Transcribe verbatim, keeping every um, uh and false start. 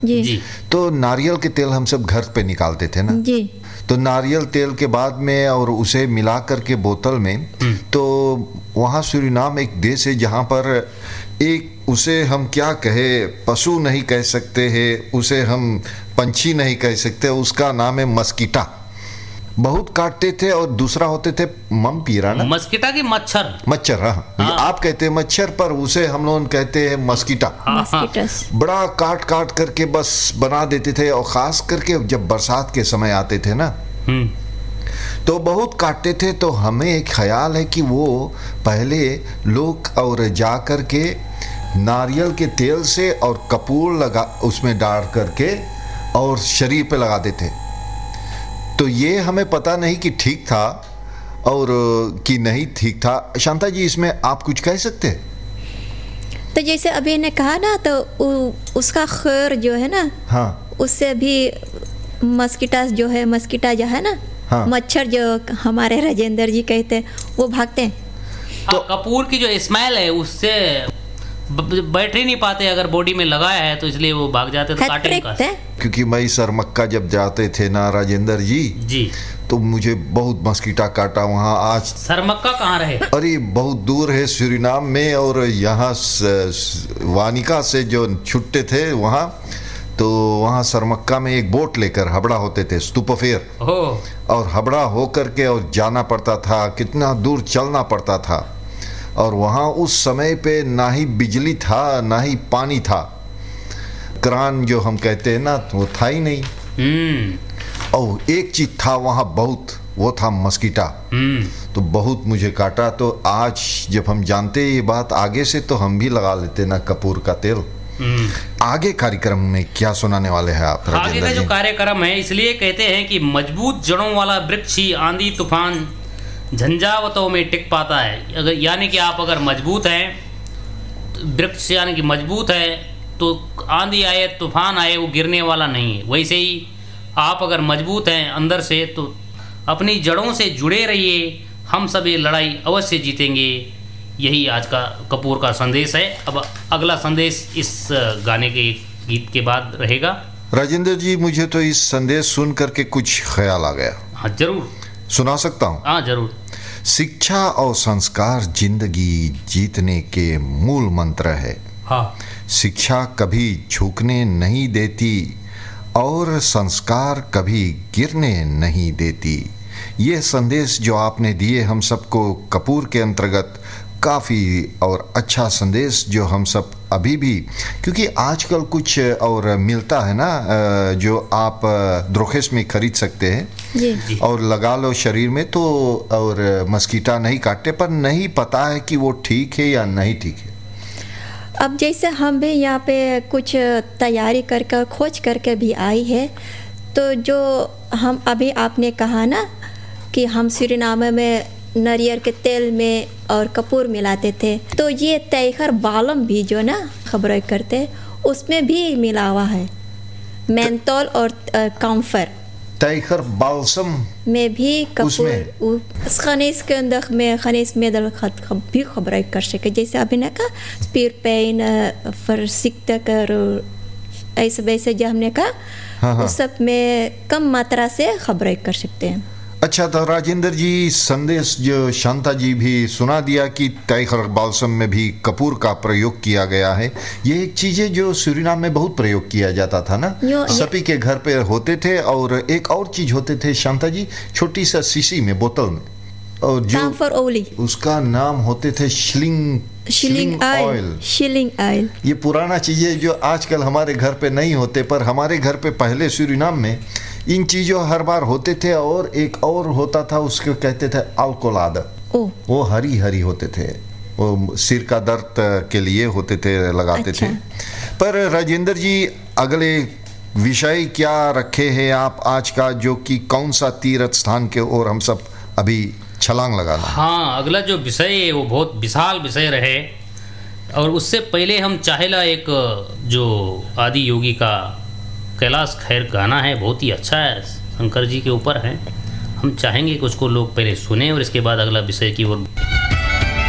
जी जी। तो नारियल के तेल हम सब घर पे निकालते थे ना जी। तो नारियल तेल के बाद में और उसे मिला करके बोतल में, तो वहाँ सूरीनाम एक देश है जहाँ पर एक, उसे हम क्या कहे, पशु नहीं कह सकते हैं, उसे हम पंछी नहीं कह सकते, उसका नाम है मस्कीटा। बहुत काटते थे। और दूसरा होते थे मम्पीरा ना, मस्कीटा की मच्छर मच्छर। हाँ, हाँ। आप कहते हैं मच्छर, पर उसे हम लोग कहते हैं मस्कीटा। मस्कीटस। बड़ा काट काट करके बस बना देते थे। और खास करके जब बरसात के समय आते थे ना तो बहुत काटते थे। तो हमें एक ख्याल है कि वो पहले लोग और जा कर के नारियल के तेल से और कपूर लगा उसमें डाल करके और शरीर पे लगा देते। तो ये हमें पता नहीं कि ठीक था और कि नहीं ठीक था। शांता जी, इसमें आप कुछ कह सकते हैं? तो जैसे अभी ने कहा ना, तो उ, उसका खैर जो है ना, हाँ, उससे भी मस्कीटा जो है, मस्कीटा जो है ना, हाँ, मच्छर जो हमारे राजेंद्र जी कहते हैं, वो भागते हैं। तो कपूर की जो स्मेल है उससे बैठ ही नहीं पाते, अगर बॉडी में लगाया है तो इसलिए वो भाग जाते, तो काटे नहीं। क्योंकि मैं सरमक्का जब जाते थे ना राजेंद्र जी जी, तो मुझे बहुत मस्कीटा काटा वहाँ। आज सरमक्का कहाँ रहे? अरे बहुत दूर है सूरीनाम में, और यहाँ वानिका से जो छुट्टे थे वहाँ, तो वहाँ सरमक्का में एक बोट लेकर हबड़ा होते थे, स्तूपफेर, और हबड़ा हो करके और जाना पड़ता था, कितना दूर चलना पड़ता था। और वहाँ उस समय पे ना ही बिजली था ना ही पानी था, क्रान जो हम कहते हैं ना, वो था ही नहीं। और एक चीज था वहाँ बहुत, वो था मस्कीटा। तो बहुत मुझे काटा। तो आज जब हम जानते ये बात आगे से, तो हम भी लगा लेते ना कपूर का तेल। आगे कार्यक्रम में क्या सुनाने वाले हैं आप? आगे का जो कार्यक्रम है, इसलिए कहते हैं कि मजबूत जड़ों वाला वृक्ष ही आंधी तूफान झंझावतों में टिक पाता है। अगर यानी कि आप अगर मजबूत हैं, वृक्ष यानी कि मजबूत है, तो आंधी आए तूफान आए वो गिरने वाला नहीं है। वैसे ही आप अगर मजबूत हैं अंदर से, तो अपनी जड़ों से जुड़े रहिए, हम सब ये लड़ाई अवश्य जीतेंगे। यही आज का कपूर का संदेश है। अब अगला संदेश इस गाने के गीत के बाद रहेगा। राजेंद्र जी, मुझे तो इस संदेश सुन करके कुछ ख्याल आ गया। हाँ जरूर सुना सकता हूँ? हाँ जरूर। शिक्षा और संस्कार जिंदगी जीतने के मूल मंत्र है। हाँ। शिक्षा कभी झुकने नहीं देती और संस्कार कभी गिरने नहीं देती। ये संदेश जो आपने दिए हम सबको कपूर के अंतर्गत, काफ़ी और अच्छा संदेश जो हम सब अभी भी, क्योंकि आजकल कुछ और मिलता है ना जो आप द्रोखेस में खरीद सकते हैं जी। और लगा लो शरीर में, तो और मस्कीटा नहीं काटते, पर नहीं पता है कि वो ठीक है या नहीं ठीक है। अब जैसे हम भी यहाँ पे कुछ तैयारी करके खोज करके भी आई है, तो जो हम अभी आपने कहा ना कि हम सूरीनाम में नारियल के तेल में और कपूर मिलाते थे, तो ये तैखर बालम भी जो ना खबर करते, उसमें भी मिला हुआ है मेंथोल और काम्फर। तैखर बालसम में भी कपूर खनिज के अंदर में खनिज में दल खत भी खबर कर सके। जैसे अभी ना कहा स्पीर पेन फर सिकता कर ऐसे वैसे जो हमने कहा, हाँ हाँ। उस सब में कम मात्रा से खबर कर सकते हैं। अच्छा, तो राजेंद्र जी, संदेश जो शांता जी भी सुना दिया कि तैखर बालसम में भी कपूर का प्रयोग किया गया है। ये एक चीज़ें जो सूरीनाम में बहुत प्रयोग किया जाता था ना, सभी के घर पे होते थे। और एक और चीज़ होते थे शांता जी, छोटी सा शीशी में, बोतल में, और जो उसका नाम होते थे shilling shilling oil. Shilling oil ये पुराना चीज़ें जो आजकल हमारे घर पे नहीं होते, पर हमारे घर पे पहले सूरीनाम में इन चीज़ों हर बार होते थे। और एक और होता था, उसको कहते थे अल्कोलाद। वो हरी हरी होते थे, वो सिर का दर्द के लिए होते थे, लगाते अच्छा। थे। पर राजेंद्र जी, अगले विषय क्या रखे हैं आप आज का, जो कि कौन सा तीर्थ स्थान के ओर हम सब अभी छलांग लगाना? हाँ, अगला जो विषय है वो बहुत विशाल विषय रहे। और उससे पहले हम चाहेला एक जो आदि योगी का कैलाश खैर गाना है, बहुत ही अच्छा है, शंकर जी के ऊपर है। हम चाहेंगे कि उसको लोग पहले सुने और इसके बाद अगला विषय की ओर